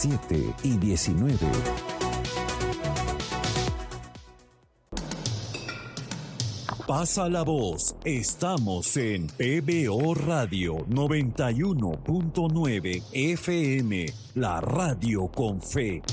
7:19. Pasa la voz. Estamos en PBO Radio 91.9 FM, la radio con fe.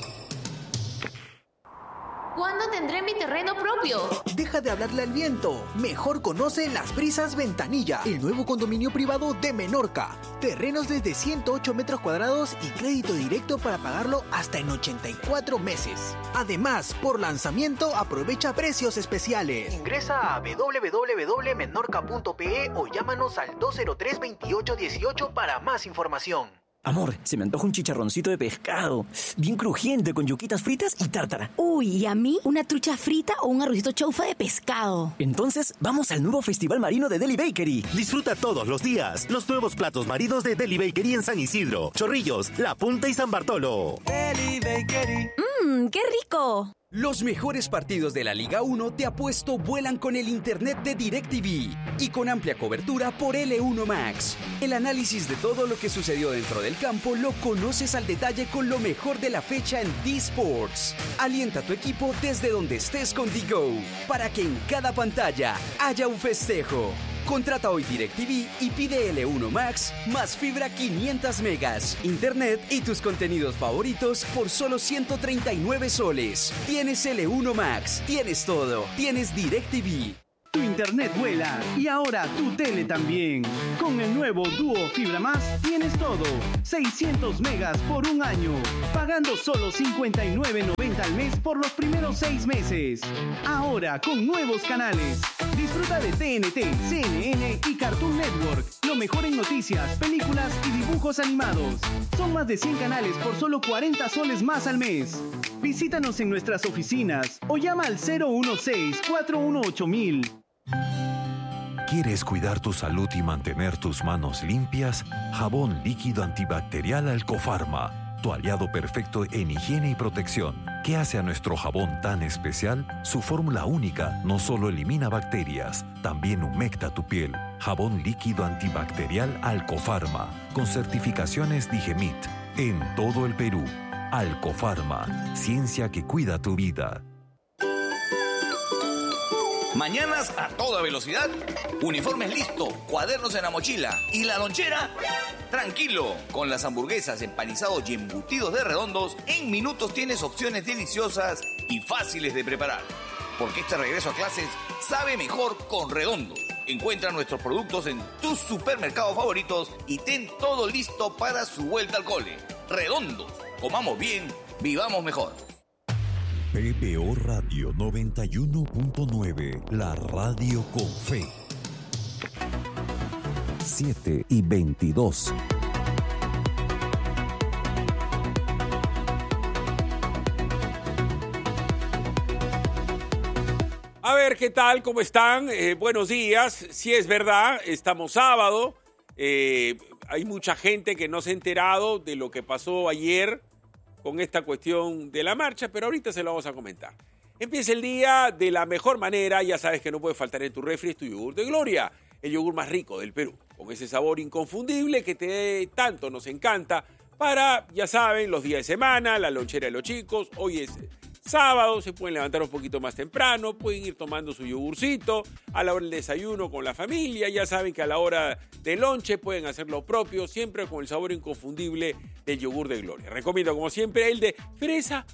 ¿Cuándo tendré mi terreno propio? Deja de hablarle al viento. Mejor conoce Las Brisas Ventanilla, el nuevo condominio privado de Menorca. Terrenos desde 108 metros cuadrados y crédito directo para pagarlo hasta en 84 meses. Además, por lanzamiento aprovecha precios especiales. Ingresa a www.menorca.pe o llámanos al 203-2818 para más información. Amor, se me antoja un chicharroncito de pescado, bien crujiente, con yuquitas fritas y tártara. Uy, y a mí una trucha frita o un arrocito chaufa de pescado. Entonces, vamos al nuevo Festival Marino de Deli Bakery. Disfruta todos los días los nuevos platos marinos de Deli Bakery en San Isidro, Chorrillos, La Punta y San Bartolo. Deli Bakery. ¡Qué rico! Los mejores partidos de la Liga 1 te apuesto vuelan con el internet de DirecTV y con amplia cobertura por L1 Max. El análisis de todo lo que sucedió dentro del campo lo conoces al detalle con lo mejor de la fecha en D-Sports. Alienta a tu equipo desde donde estés con DiGo para que en cada pantalla haya un festejo. Contrata hoy DirecTV y pide L1 Max más fibra 500 megas, internet y tus contenidos favoritos por solo 139 soles. Tienes L1 Max, tienes todo, tienes DirecTV. Tu internet vuela y ahora tu tele también. Con el nuevo Duo Fibra Más tienes todo. 600 megas por un año, pagando solo $59.90 al mes por los primeros 6 meses. Ahora con nuevos canales. Disfruta de TNT, CNN y Cartoon Network. Lo mejor en noticias, películas y dibujos animados. Son más de 100 canales por solo 40 soles más al mes. Visítanos en nuestras oficinas o llama al 016-418-1000. ¿Quieres cuidar tu salud y mantener tus manos limpias? Jabón líquido antibacterial Alcofarma, tu aliado perfecto en higiene y protección. ¿Qué hace a nuestro jabón tan especial? Su fórmula única no solo elimina bacterias, también humecta tu piel. Jabón líquido antibacterial Alcofarma, con certificaciones Digemit, en todo el Perú. Alcofarma, ciencia que cuida tu vida. Mañanas a toda velocidad, uniformes listo, cuadernos en la mochila y la lonchera, tranquilo. Con las hamburguesas, empanizados y embutidos de Redondos, en minutos tienes opciones deliciosas y fáciles de preparar. Porque este regreso a clases sabe mejor con Redondos. Encuentra nuestros productos en tus supermercados favoritos y ten todo listo para su vuelta al cole. Redondos, comamos bien, vivamos mejor. PBO Radio 91.9, la radio con fe. 7:22. A ver, ¿qué tal? ¿Cómo están? Buenos días. Sí, es verdad, estamos sábado. Hay mucha gente que no se ha enterado de lo que pasó ayer con esta cuestión de la marcha, pero ahorita se lo vamos a comentar. Empieza el día de la mejor manera, ya sabes que no puede faltar en tu refri tu yogur de Gloria, el yogur más rico del Perú, con ese sabor inconfundible que tanto nos encanta para, ya saben, los días de semana, la lonchera de los chicos. Hoy es sábado, se pueden levantar un poquito más temprano, pueden ir tomando su yogurcito a la hora del desayuno con la familia, ya saben que a la hora de lonche pueden hacer lo propio, siempre con el sabor inconfundible del yogur de Gloria. Recomiendo como siempre el de fresa.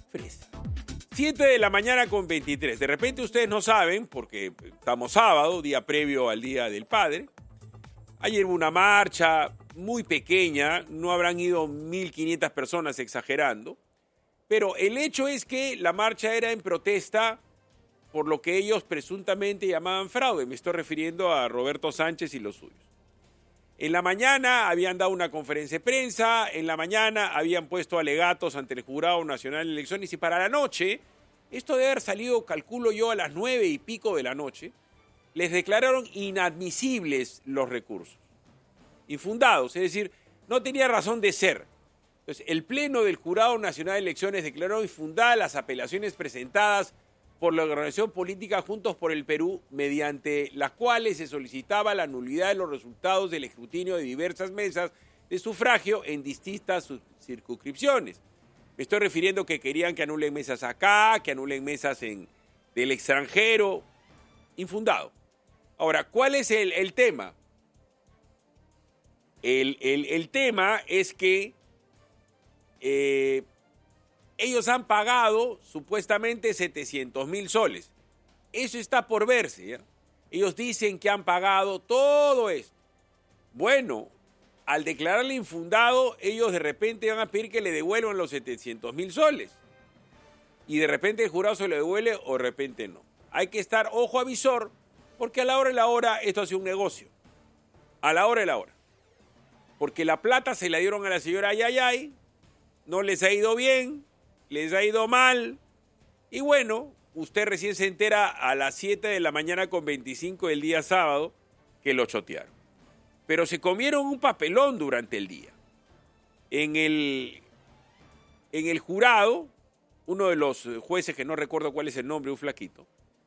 7:23 De repente ustedes no saben, porque estamos sábado, día previo al Día del Padre. Ayer hubo una marcha muy pequeña, no habrán ido 1.500 personas exagerando. Pero el hecho es que la marcha era en protesta por lo que ellos presuntamente llamaban fraude. Me estoy refiriendo a Roberto Sánchez y los suyos. En la mañana habían dado una conferencia de prensa, en la mañana habían puesto alegatos ante el Jurado Nacional de Elecciones y para la noche, esto debe haber salido, calculo yo, a las 9:00 de la noche, les declararon inadmisibles los recursos. Infundados, es decir, no tenía razón de ser. Entonces, el Pleno del Jurado Nacional de Elecciones declaró infundadas las apelaciones presentadas por la organización política Juntos por el Perú, mediante las cuales se solicitaba la nulidad de los resultados del escrutinio de diversas mesas de sufragio en distintas circunscripciones. Me estoy refiriendo que querían que anulen mesas acá, que anulen mesas del extranjero. Infundado. Ahora, ¿cuál es el tema? El tema es que ellos han pagado supuestamente 700.000 soles. Eso está por verse, ¿ya? Ellos dicen que han pagado todo esto. Bueno, al declararle infundado, ellos de repente van a pedir que le devuelvan los 700.000 soles. Y de repente el jurado se lo devuelve o de repente no. Hay que estar ojo avisor, porque a la hora de la hora esto ha sido un negocio. A la hora de la hora. Porque la plata se la dieron a la señora Ayayay, no les ha ido bien, les ha ido mal, y bueno, usted recién se entera a las 7 de la mañana con 25 del día sábado que lo chotearon. Pero se comieron un papelón durante el día. En el jurado, uno de los jueces, que no recuerdo cuál es el nombre, un flaquito,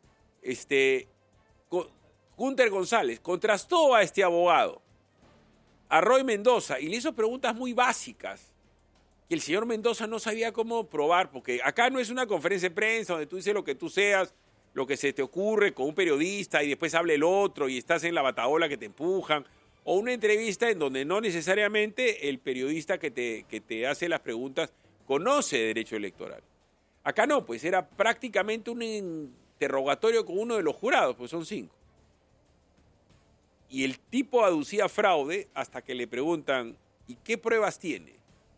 Gunter González, contrastó a este abogado, a Roy Mendoza, y le hizo preguntas muy básicas que el señor Mendoza no sabía cómo probar, porque acá no es una conferencia de prensa donde tú dices lo que tú seas, lo que se te ocurre con un periodista y después habla el otro y estás en la bataola que te empujan, o una entrevista en donde no necesariamente el periodista que te hace las preguntas conoce derecho electoral. Acá no, pues era prácticamente un interrogatorio con uno de los jurados, pues son 5. Y el tipo aducía fraude hasta que le preguntan, ¿y qué pruebas tiene?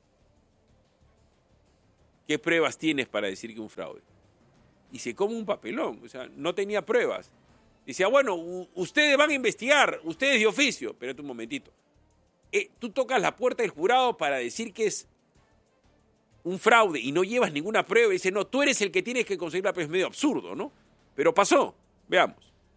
¿Qué pruebas tienes para decir que un fraude? Y se come un papelón, o sea, no tenía pruebas. Decía, bueno, ustedes van a investigar, ustedes de oficio. Espérate un momentito. Tú tocas la puerta del jurado para decir que es un fraude y no llevas ninguna prueba. Y dice, no, tú eres el que tienes que conseguir la prueba. Es medio absurdo, ¿no? Pero pasó. Veamos.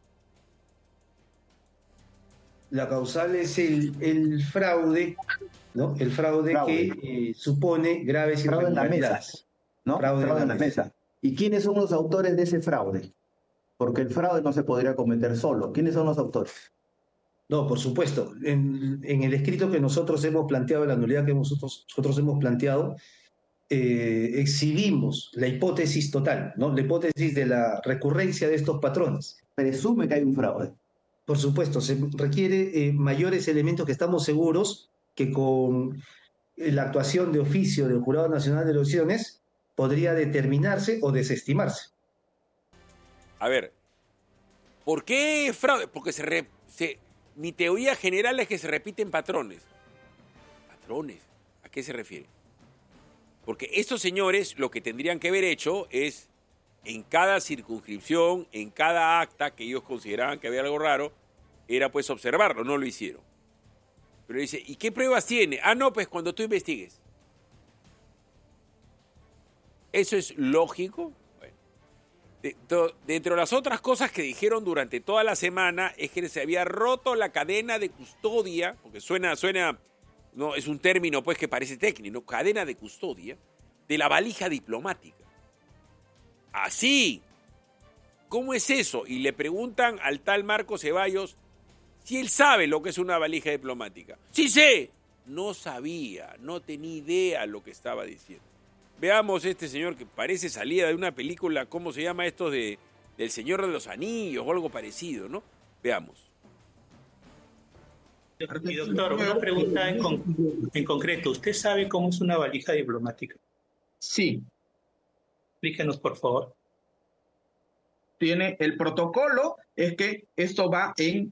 La causal es el fraude, ¿no? El fraude. Que supone graves irregularidades. ¿No? Fraude en la mesa. ¿Y quiénes son los autores de ese fraude? Porque el fraude no se podría cometer solo. ¿Quiénes son los autores? No, por supuesto. En el escrito que nosotros hemos planteado, la nulidad que nosotros hemos planteado, exhibimos la hipótesis total, ¿no? La hipótesis de la recurrencia de estos patrones. Presume que hay un fraude. Por supuesto, se requiere mayores elementos que estamos seguros que con la actuación de oficio del Jurado Nacional de Elecciones podría determinarse o desestimarse. A ver, ¿por qué fraude? Porque mi teoría general es que se repiten patrones. ¿Patrones? ¿A qué se refiere? Porque estos señores lo que tendrían que haber hecho es, en cada circunscripción, en cada acta que ellos consideraban que había algo raro, era pues observarlo, no lo hicieron. Pero dice, ¿y qué pruebas tiene? Ah, no, pues cuando tú investigues. ¿Eso es lógico? Dentro de las otras cosas que dijeron durante toda la semana es que se había roto la cadena de custodia, porque suena, no es un término pues que parece técnico, ¿no? Cadena de custodia de la valija diplomática. Así, ¿cómo es eso? Y le preguntan al tal Marco Ceballos si él sabe lo que es una valija diplomática. Sí sé, no sabía, no tenía idea lo que estaba diciendo. Veamos este señor que parece salida de una película, ¿cómo se llama esto? Del Señor de los Anillos o algo parecido, ¿no? Veamos. Y doctor, una pregunta en concreto. ¿Usted sabe cómo es una valija diplomática? Sí. Explíquenos, por favor. Tiene el protocolo, es que esto va en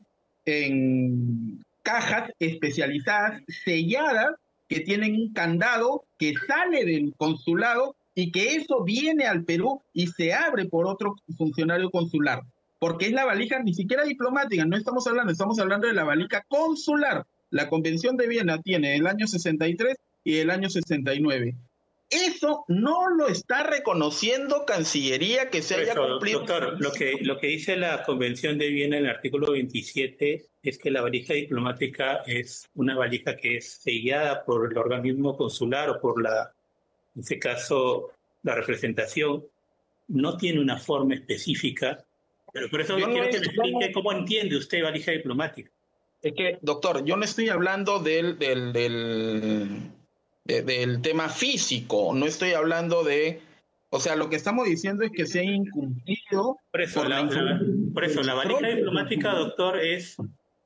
cajas especializadas, selladas, que tienen un candado que sale del consulado y que eso viene al Perú y se abre por otro funcionario consular. Porque es la valija ni siquiera diplomática, no estamos hablando de la valija consular. La Convención de Viena tiene el año 63 y el año 69. Eso no lo está reconociendo Cancillería que se haya cumplido. Doctor, lo que dice la Convención de Viena en el artículo 27 es que la valija diplomática es una valija que es sellada por el organismo consular o por en este caso, la representación. No tiene una forma específica, pero por eso quiero que me explique cómo entiende usted valija diplomática. Es que, doctor, yo no estoy hablando del del tema físico, no estoy hablando de... O sea, lo que estamos diciendo es que se ha incumplido... Por eso, la valija diplomática, doctor, es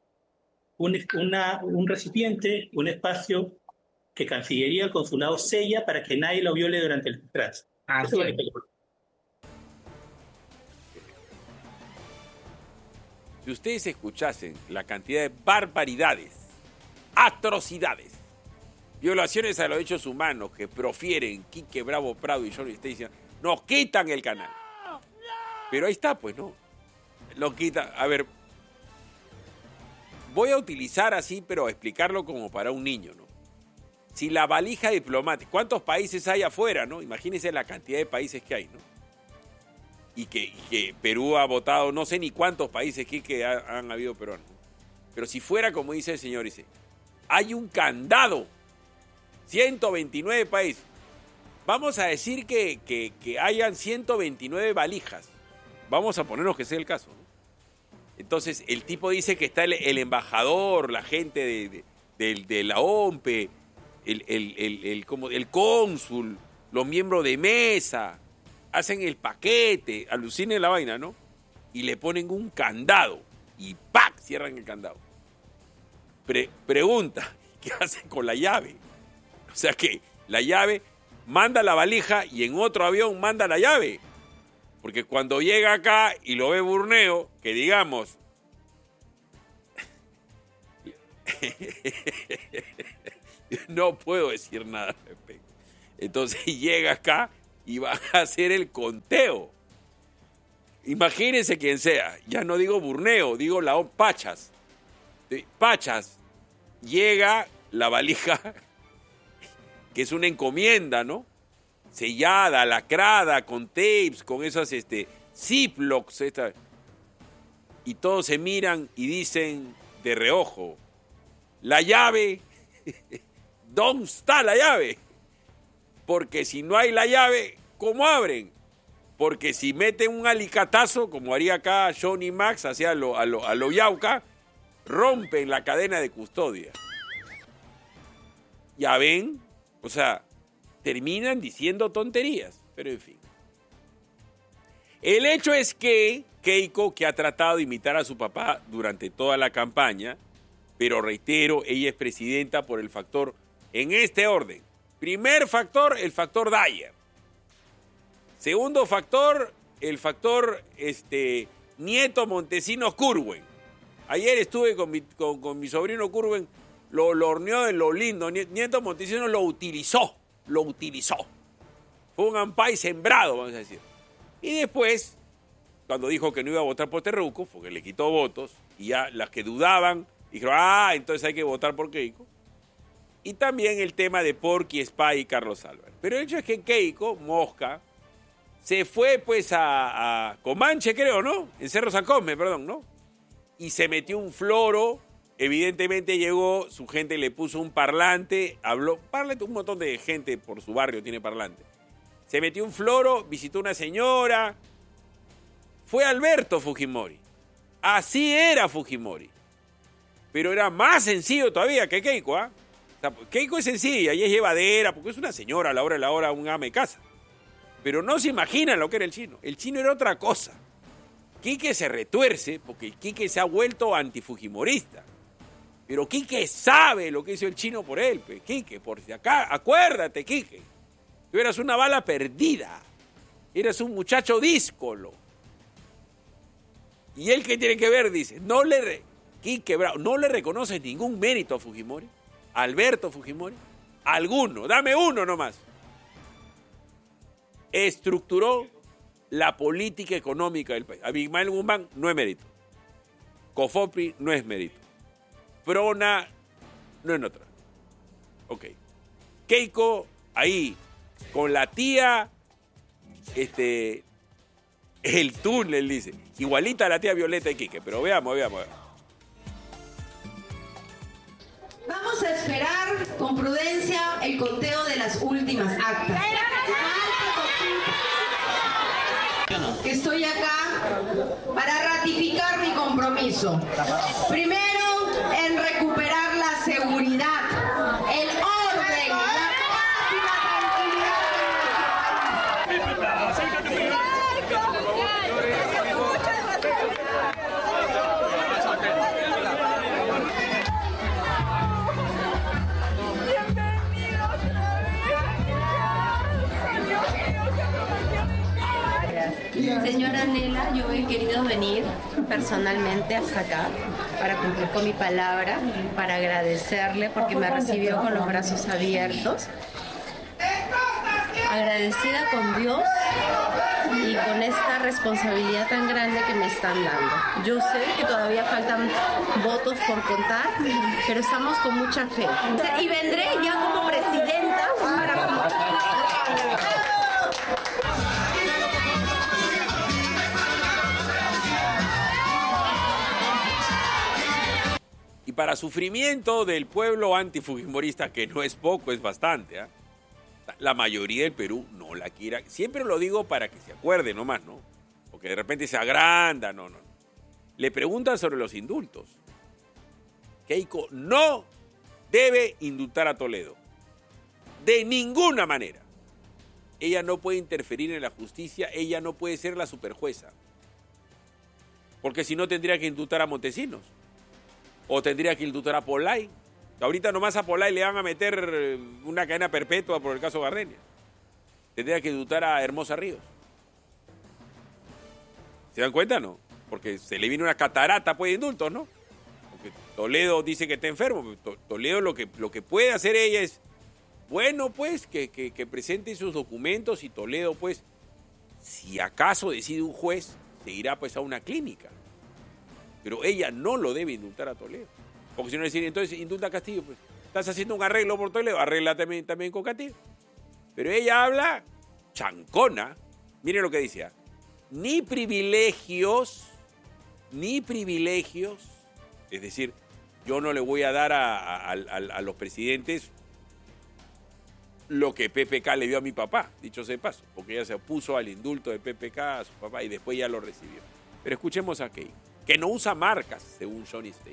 un recipiente, un espacio que Cancillería, el consulado sella para que nadie lo viole durante el tránsito. Así es. Si ustedes escuchasen la cantidad de barbaridades, atrocidades, violaciones a los derechos humanos que profieren Quique Bravo Prado y Johnny Stacy, nos quitan el canal. Pero ahí está, pues, ¿no? Lo quitan. A ver, voy a utilizar así, pero a explicarlo como para un niño, ¿no? Si la valija diplomática, ¿cuántos países hay afuera, no? Imagínense la cantidad de países que hay, ¿no? Y que Perú ha votado, no sé ni cuántos países que han habido peruanos. Pero si fuera, como dice el señor, dice, hay un candado, 129 países. Vamos a decir que hayan 129 valijas. Vamos a ponernos que sea el caso, ¿no? Entonces, el tipo dice que está el embajador, la gente de la OMPE, el cónsul, los miembros de mesa, hacen el paquete, alucinen la vaina, ¿no? Y le ponen un candado y ¡pac! Cierran el candado. Pregunta, ¿qué hacen con la llave? O sea que la llave manda la valija y en otro avión manda la llave. Porque cuando llega acá y lo ve Burneo, que digamos... no puedo decir nada al respecto. Entonces llega acá y va a hacer el conteo. Imagínense quien sea, ya no digo Burneo, digo Pachas. Pachas, llega la valija, que es una encomienda, ¿no? Sellada, lacrada, con tapes, con esas Ziplocs, y todos se miran y dicen de reojo, la llave, ¿dónde está la llave? Porque si no hay la llave, ¿cómo abren? Porque si meten un alicatazo, como haría acá Johnny Max, hacia a lo Yauca, rompen la cadena de custodia. Ya ven, o sea, terminan diciendo tonterías, pero en fin. El hecho es que Keiko, que ha tratado de imitar a su papá durante toda la campaña, pero reitero, ella es presidenta por el factor, en este orden. Primer factor, el factor Dyer. Segundo factor, el factor Nieto Montesinos Curwen. Ayer estuve con mi sobrino Curwen, lo horneó en lo lindo. Nieto Montesinos lo utilizó. Fue un ampay sembrado, vamos a decir. Y después, cuando dijo que no iba a votar por Terruco, porque le quitó votos, y ya las que dudaban, dijeron, entonces hay que votar por Keiko. Y también el tema de Porky, Spy y Carlos Álvarez. Pero el hecho es que Keiko, Mosca, se fue pues a Comanche, creo, ¿no? En Cerro San Cosme, perdón, ¿no? Y se metió un floro, evidentemente llegó, su gente le puso un parlante, habló, un montón de gente por su barrio tiene parlante. Se metió un floro, visitó una señora, fue Alberto Fujimori. Así era Fujimori. Pero era más sencillo todavía que Keiko, ¿ah? O sea, Keiko es sencilla y es llevadera, porque es una señora a la hora de la hora, un ama de casa. Pero no se imaginan lo que era el chino. El chino era otra cosa. Quique se retuerce porque Quique se ha vuelto antifujimorista. Pero Quique sabe lo que hizo el chino por él. Pues. Quique, por si acá, acuérdate, Quique. Tú eras una bala perdida. Eras un muchacho díscolo. Y él, ¿qué tiene que ver? Dice, Quique Bravo, no le reconoce ningún mérito a Fujimori. Alberto Fujimori. Alguno, dame uno nomás. Estructuró la política económica del país. Abimael Guzmán no es mérito. Cofopri no es mérito. Prona no es otra. Ok. Keiko, ahí, con la tía, el túnel, dice. Igualita a la tía Violeta y Quique, pero veamos. Vamos a esperar con prudencia el conteo de las últimas actas. Estoy acá para ratificar mi compromiso. Primero, en recuperar la seguridad, el orden, la Señora Nela, yo he querido venir personalmente hasta acá para cumplir con mi palabra, para agradecerle porque me recibió con los brazos abiertos. Agradecida con Dios y con esta responsabilidad tan grande que me están dando. Yo sé que todavía faltan votos por contar, pero estamos con mucha fe. Y vendré ya como presidenta para... Y para sufrimiento del pueblo antifujimorista, que no es poco, es bastante, ¿eh? La mayoría del Perú no la quiere. Siempre lo digo para que se acuerde nomás, ¿no? Porque de repente se agranda, no. Le preguntan sobre los indultos. Keiko no debe indultar a Toledo. De ninguna manera. Ella no puede interferir en la justicia, ella no puede ser la superjueza. Porque si no tendría que indultar a Montesinos. O tendría que indultar a Polay. Ahorita nomás a Polay le van a meter una cadena perpetua por el caso Gardenia. Tendría que indultar a Hermosa Ríos. ¿Se dan cuenta, no? Porque se le viene una catarata pues, de indultos, ¿no? Porque Toledo dice que está enfermo. Toledo lo que puede hacer ella es, bueno, pues, que presente sus documentos y Toledo, pues, si acaso decide un juez, se irá pues a una clínica. Pero ella no lo debe indultar a Toledo. Porque si no decir, entonces indulta a Castillo, pues estás haciendo un arreglo por Toledo, arregla también con Castillo. Pero ella habla chancona, miren lo que dice, ni privilegios, es decir, yo no le voy a dar a los presidentes lo que PPK le dio a mi papá, dicho sea de paso, porque ella se opuso al indulto de PPK a su papá y después ya lo recibió. Pero escuchemos a Keiko, que no usa marcas, según Johnny States.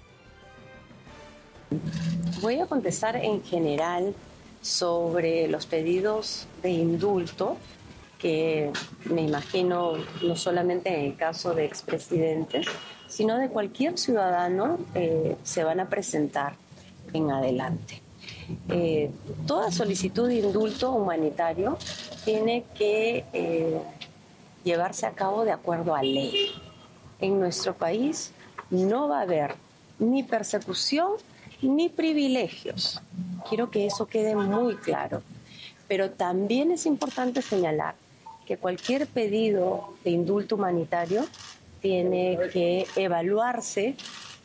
Voy a contestar en general sobre los pedidos de indulto que me imagino no solamente en el caso de expresidentes, sino de cualquier ciudadano se van a presentar en adelante. Toda solicitud de indulto humanitario tiene que llevarse a cabo de acuerdo a ley. En nuestro país no va a haber ni persecución ni privilegios. Quiero que eso quede muy claro. Pero también es importante señalar que cualquier pedido de indulto humanitario tiene que evaluarse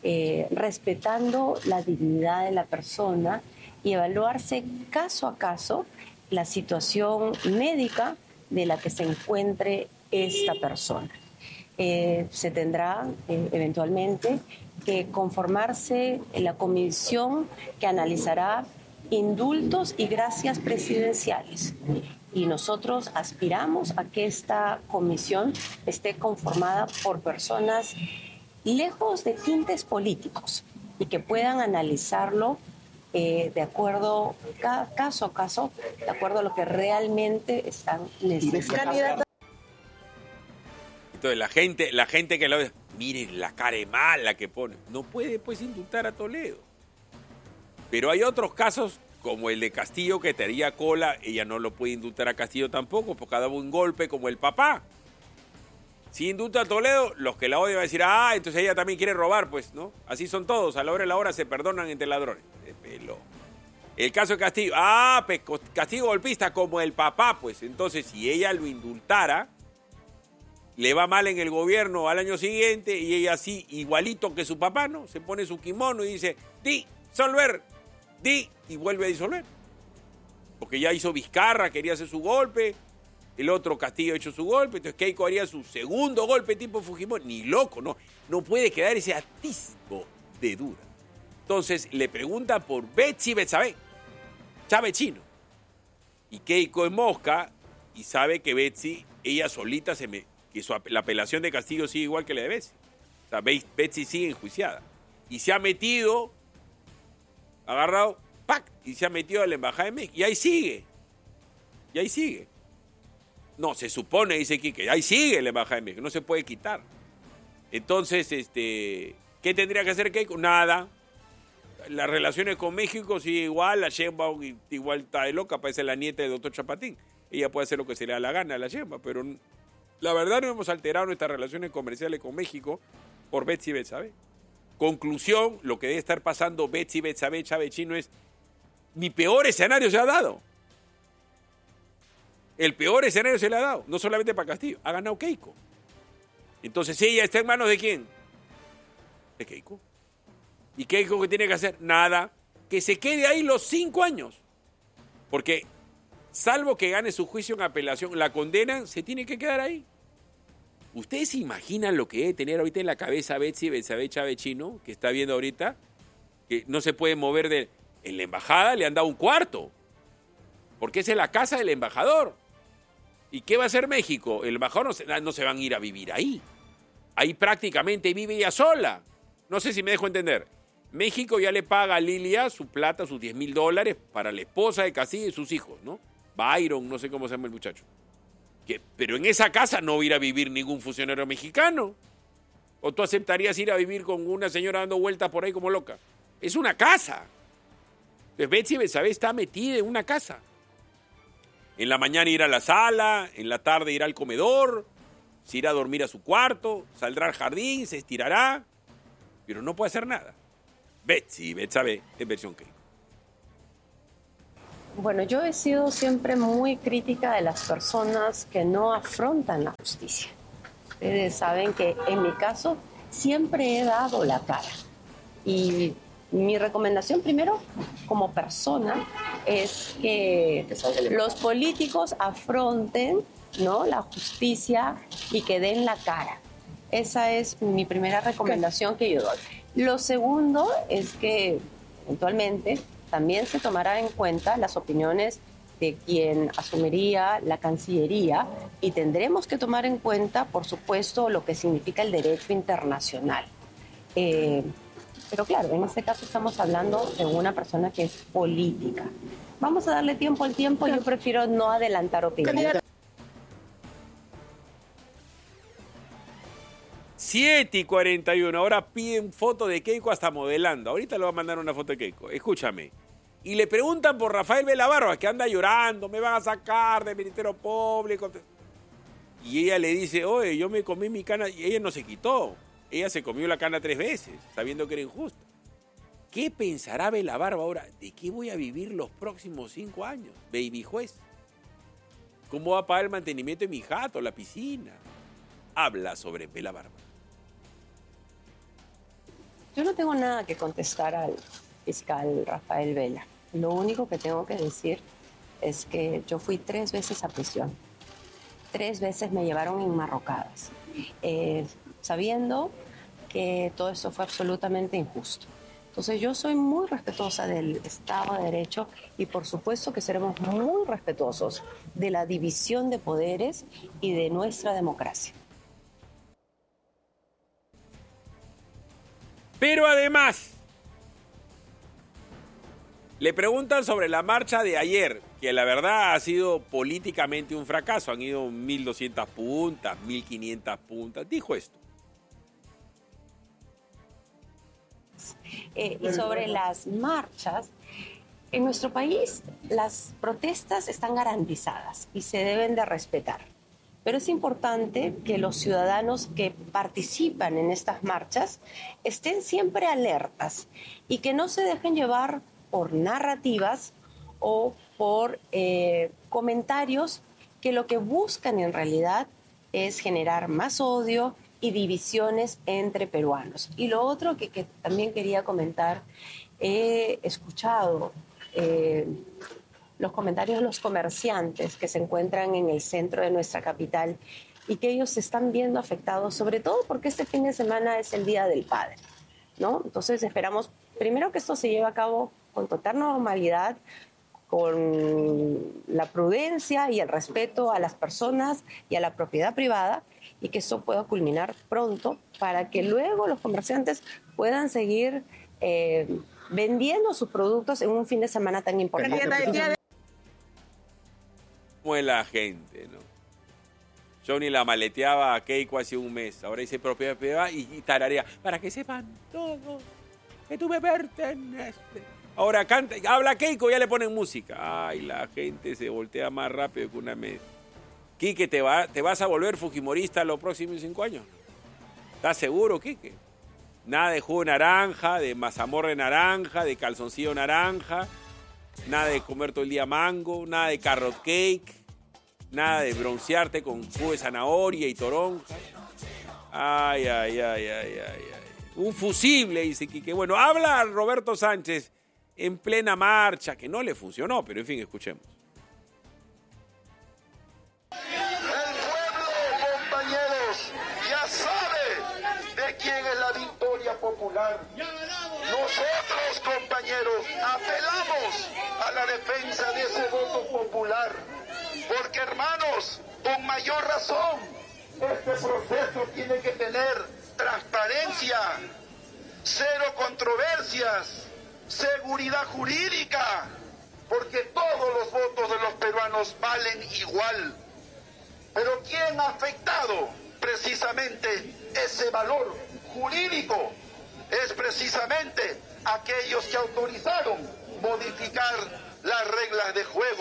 respetando la dignidad de la persona y evaluarse caso a caso la situación médica de la que se encuentre esta persona. Se tendrá eventualmente que conformarse la comisión que analizará indultos y gracias presidenciales. Y nosotros aspiramos a que esta comisión esté conformada por personas lejos de tintes políticos y que puedan analizarlo de acuerdo, caso a caso, de acuerdo a lo que realmente están necesitando. Entonces la gente que lo ve, miren la cara mala que pone. No puede pues indultar a Toledo. Pero hay otros casos, como el de Castillo, que te haría cola. Ella no lo puede indultar a Castillo tampoco, porque ha dado un golpe como el papá. Si indulta a Toledo, los que la odian van a decir, entonces ella también quiere robar, pues, ¿no? Así son todos, a la hora de la hora se perdonan entre ladrones. De pelo. El caso de Castillo, pues Castillo golpista como el papá, pues. Entonces, si ella lo indultara, le va mal en el gobierno al año siguiente y ella así, igualito que su papá, ¿no? Se pone su kimono y dice, disolver, y vuelve a disolver. Porque ya hizo Vizcarra, quería hacer su golpe, el otro Castillo ha hecho su golpe, entonces Keiko haría su segundo golpe tipo Fujimori. Ni loco, no puede quedar ese atisbo de duda. Entonces le pregunta por Betsy Betsabe, Chávez Chino. Y Keiko es mosca y sabe que Betsy, ella solita que la apelación de Castillo sigue igual que la de Betsy. O sea, Betsy sigue enjuiciada. Y se ha metido, agarrado, y se ha metido a la Embajada de México. Y ahí sigue. No, se supone, dice Quique, ahí sigue la Embajada de México, no se puede quitar. Entonces, ¿qué tendría que hacer Keiko? Nada. Las relaciones con México sigue igual, la Sheinbaum igual está de loca, parece la nieta del doctor Chapatín. Ella puede hacer lo que se le da la gana a la Sheinbaum, pero La verdad no hemos alterado nuestras relaciones comerciales con México por Betsy y Betsabe. Conclusión, lo que debe estar pasando Betsy, Betsabe, Chavechino es mi peor escenario se ha dado. El peor escenario se le ha dado, no solamente para Castillo, ha ganado Keiko. Entonces ella está en manos de ¿quién? De Keiko. ¿Y Keiko qué tiene que hacer? Nada, que se quede ahí los 5 años. Porque salvo que gane su juicio en apelación, la condenan, se tiene que quedar ahí. ¿Ustedes se imaginan lo que debe tener ahorita en la cabeza Betsy Betsabe Chavechino, que está viendo ahorita, que no se puede mover de... En la embajada le han dado un cuarto, porque esa es la casa del embajador. ¿Y qué va a hacer México? El embajador no se van a ir a vivir ahí. Ahí prácticamente vive ella sola. No sé si me dejo entender. México ya le paga a Lilia su plata, sus $10,000 para la esposa de Castillo y sus hijos, ¿no? Byron, no sé cómo se llama el muchacho. Pero en esa casa no va a ir a vivir ningún funcionario mexicano. ¿O tú aceptarías ir a vivir con una señora dando vueltas por ahí como loca? Es una casa. Entonces Betsy Betsabe está metida en una casa. En la mañana irá a la sala, en la tarde irá al comedor, se irá a dormir a su cuarto, saldrá al jardín, se estirará, pero no puede hacer nada. Betsy Betsabe en versión Keiko. Bueno, yo he sido siempre muy crítica de las personas que no afrontan la justicia. Ustedes saben que en mi caso siempre he dado la cara. Y mi recomendación primero, como persona, es que los políticos afronten, ¿no?, la justicia y que den la cara. Esa es mi primera recomendación que yo doy. Lo segundo es que eventualmente también se tomará en cuenta las opiniones de quien asumiría la Cancillería y tendremos que tomar en cuenta, por supuesto, lo que significa el derecho internacional. Pero claro, en este caso estamos hablando de una persona que es política. Vamos a darle tiempo al tiempo, yo prefiero no adelantar opiniones. 7:41, ahora piden foto de Keiko hasta modelando. Ahorita le voy a mandar una foto de Keiko, escúchame. Y le preguntan por Rafael Vela Barba, que anda llorando, me van a sacar del Ministerio Público. Y ella le dice, oye, yo me comí mi cana, y ella no se quitó. Ella se comió la cana 3 veces, sabiendo que era injusta. ¿Qué pensará Vela Barba ahora? ¿De qué voy a vivir los próximos 5 años? Baby juez. ¿Cómo va a pagar el mantenimiento de mi jato, la piscina? Habla sobre Vela Barba. Yo no tengo nada que contestar al fiscal Rafael Vela. Lo único que tengo que decir es que yo fui 3 veces a prisión. 3 veces me llevaron enmarrocadas, sabiendo que todo eso fue absolutamente injusto. Entonces yo soy muy respetuosa del Estado de Derecho y por supuesto que seremos muy respetuosos de la división de poderes y de nuestra democracia. Pero además, le preguntan sobre la marcha de ayer, que la verdad ha sido políticamente un fracaso. Han ido 1.200 puntas, 1.500 puntas. Dijo esto. Y sobre las marchas, en nuestro país las protestas están garantizadas y se deben de respetar. Pero es importante que los ciudadanos que participan en estas marchas estén siempre alertas y que no se dejen llevar por narrativas o por comentarios que lo que buscan en realidad es generar más odio y divisiones entre peruanos. Y lo otro que también quería comentar, he escuchado los comentarios de los comerciantes que se encuentran en el centro de nuestra capital y que ellos se están viendo afectados, sobre todo porque este fin de semana es el Día del Padre, ¿no? Entonces esperamos primero que esto se lleve a cabo con total normalidad, con la prudencia y el respeto a las personas y a la propiedad privada y que esto pueda culminar pronto para que luego los comerciantes puedan seguir vendiendo sus productos en un fin de semana tan importante. Como es la gente, ¿no? Johnny la maleteaba a Keiko hace un mes. Ahora dice propiedad privada y tararea. Para que sepan todos que tú me perteneces. Ahora canta, habla Keiko, ya le ponen música. Ay, la gente se voltea más rápido que una media. Quique, ¿te vas a volver fujimorista los próximos 5 años? ¿Estás seguro, Quique? Nada de jugo de naranja, de mazamorra de naranja, de calzoncillo naranja, nada de comer todo el día mango, nada de carrot cake, nada de broncearte con jugo de zanahoria y toronja. Ay. Un fusible, dice Quique. Bueno, habla Roberto Sánchez en plena marcha, que no le funcionó, pero en fin, escuchemos. Compañeros, ya sabe de quién es la victoria popular. Nosotros, compañeros, apelamos a la defensa de ese voto popular, porque, hermanos, con mayor razón, este proceso tiene que tener transparencia, cero controversias, seguridad jurídica, porque todos los votos de los peruanos valen igual. Pero ¿quién ha afectado precisamente ese valor jurídico? Es precisamente aquellos que autorizaron modificar las reglas de juego.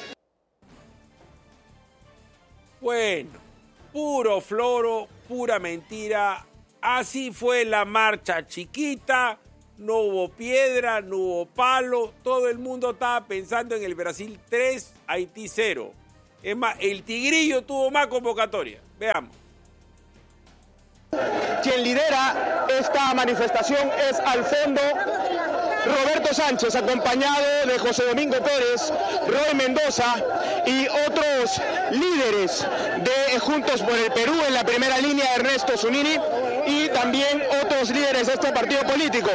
Bueno, puro floro, pura mentira. Así fue la marcha chiquita, no hubo piedra, no hubo palo, todo el mundo estaba pensando en el Brasil 3, Haití 0. Es más, el Tigrillo tuvo más convocatoria. Veamos. Quien lidera esta manifestación es al fondo Roberto Sánchez, acompañado de José Domingo Pérez, Roy Mendoza y otros líderes de Juntos por el Perú, en la primera línea Ernesto Zunini y también otros líderes de este partido político.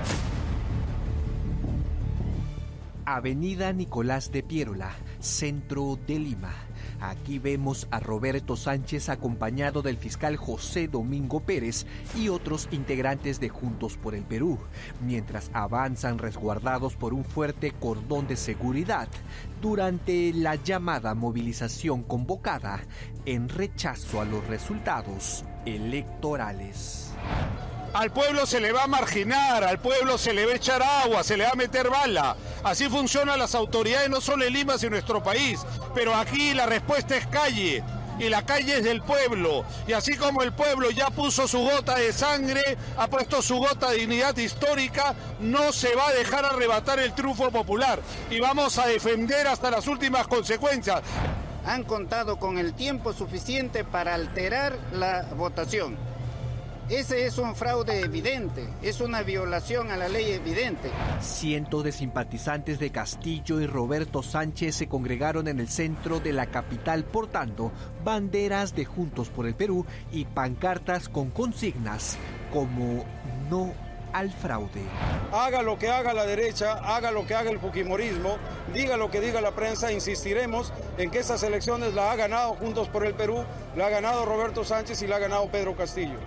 Avenida Nicolás de Piérola, centro de Lima. Aquí vemos a Roberto Sánchez acompañado del fiscal José Domingo Pérez y otros integrantes de Juntos por el Perú, mientras avanzan resguardados por un fuerte cordón de seguridad durante la llamada movilización convocada en rechazo a los resultados electorales. Al pueblo se le va a marginar, al pueblo se le va a echar agua, se le va a meter bala. Así funcionan las autoridades no solo en Lima, sino en nuestro país. Pero aquí la respuesta es calle, y la calle es del pueblo. Y así como el pueblo ya puso su gota de sangre, ha puesto su gota de dignidad histórica, no se va a dejar arrebatar el triunfo popular. Y vamos a defender hasta las últimas consecuencias. Han contado con el tiempo suficiente para alterar la votación. Ese es un fraude evidente, es una violación a la ley evidente. Cientos de simpatizantes de Castillo y Roberto Sánchez se congregaron en el centro de la capital portando banderas de Juntos por el Perú y pancartas con consignas como "No al fraude". Haga lo que haga la derecha, haga lo que haga el fujimorismo, diga lo que diga la prensa, insistiremos en que esas elecciones la ha ganado Juntos por el Perú, la ha ganado Roberto Sánchez y la ha ganado Pedro Castillo.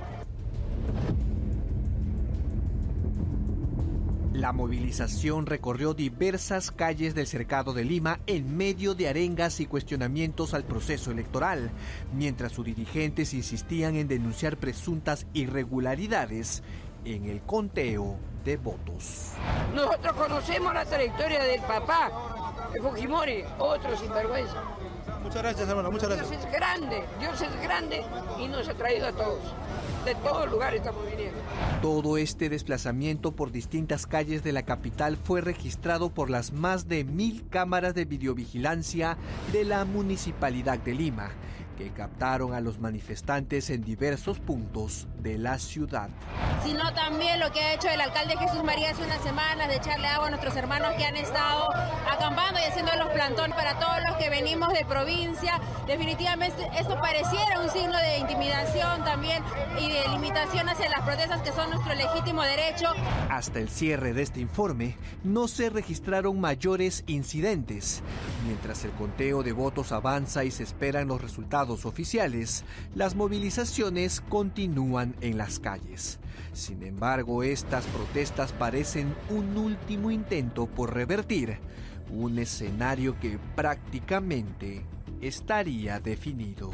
La movilización recorrió diversas calles del cercado de Lima en medio de arengas y cuestionamientos al proceso electoral, mientras sus dirigentes insistían en denunciar presuntas irregularidades en el conteo de votos. Nosotros conocemos la trayectoria del papá, de Fujimori, otro sinvergüenza. Muchas gracias, hermano, muchas gracias. Dios es grande y nos ha traído a todos. De todos lugares estamos viniendo. Todo este desplazamiento por distintas calles de la capital fue registrado por las más de 1000 cámaras de videovigilancia de la Municipalidad de Lima, que captaron a los manifestantes en diversos puntos de la ciudad. Sino también lo que ha hecho el alcalde Jesús María hace unas semanas, de echarle agua a nuestros hermanos que han estado acampando y haciendo los plantones para todos los que venimos de provincia. Definitivamente esto pareciera un signo de intimidación también y de limitación hacia las protestas, que son nuestro legítimo derecho. Hasta el cierre de este informe no se registraron mayores incidentes. Mientras el conteo de votos avanza y se esperan los resultados oficiales, las movilizaciones continúan en las calles. Sin embargo, estas protestas parecen un último intento por revertir un escenario que prácticamente estaría definido.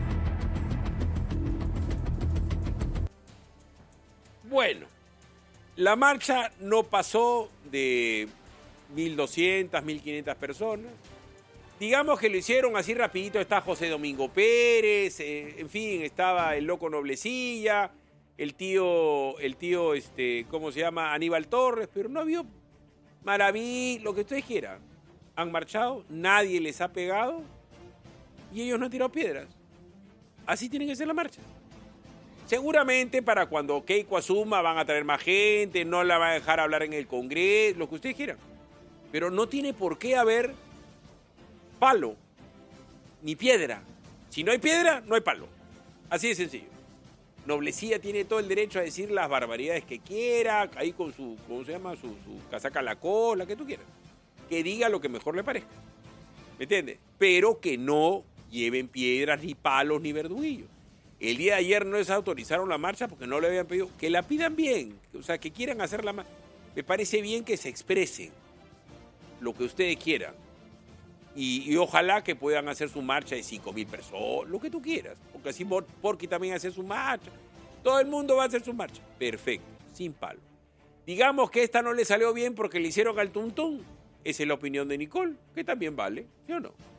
Bueno, La marcha no pasó de 1.200, 1.500 personas. Digamos que lo hicieron así rapidito. Está José Domingo Pérez, en fin, estaba el loco Noblecilla, el tío, ¿cómo se llama? Aníbal Torres, pero no había maravilla, lo que ustedes quieran. Han marchado, nadie les ha pegado y ellos no han tirado piedras. Así tienen que ser la marcha. Seguramente para cuando Keiko asuma van a traer más gente, no la van a dejar hablar en el Congreso, lo que ustedes quieran. Pero no tiene por qué haber palo, ni piedra. Si no hay piedra, no hay palo. Así de sencillo. Noblecía tiene todo el derecho a decir las barbaridades que quiera, ahí con su, ¿cómo se llama? Su casaca a la cola, que tú quieras. Que diga lo que mejor le parezca. ¿Me entiendes? Pero que no lleven piedras, ni palos, ni verduguillos. El día de ayer no les autorizaron la marcha porque no le habían pedido. Que la pidan bien, o sea, que quieran hacer la marcha. Me parece bien que se expresen lo que ustedes quieran. Y ojalá que puedan hacer su marcha de 5.000 personas, lo que tú quieras. Porque así Porky también hace su marcha. Todo el mundo va a hacer su marcha. Perfecto, sin palo. Digamos que esta no le salió bien porque le hicieron al tuntún. Esa es la opinión de Nicole, que también vale, ¿sí o no?